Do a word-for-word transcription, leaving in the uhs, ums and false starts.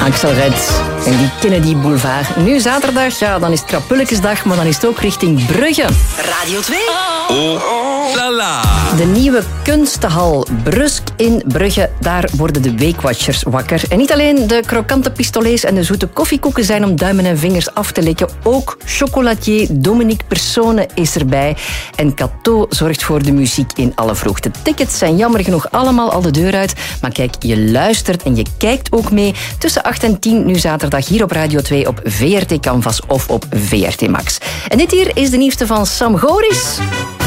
Axel Red en die Kennedy Boulevard. Nu zaterdag, ja, dan is het Krapulekesdag, maar dan is het ook richting Brugge. Radio twee. Oh, la la. De nieuwe kunstenhal Brusk in Brugge, daar worden de Weekwatchers wakker. En niet alleen de krokante pistolets en de zoete koffiekoeken zijn om duimen en vingers af te likken. Ook chocolatier Dominique Persone is erbij. En Cateau zorgt voor de muziek in alle vroegte. Tickets zijn jammer genoeg allemaal al de deur uit. Maar kijk, je luistert en je kijkt ook mee tussen acht en tien nu zaterdag hier op Radio twee op V R T Canvas of op V R T Max. En dit hier is de nieuwste van Sam Goris.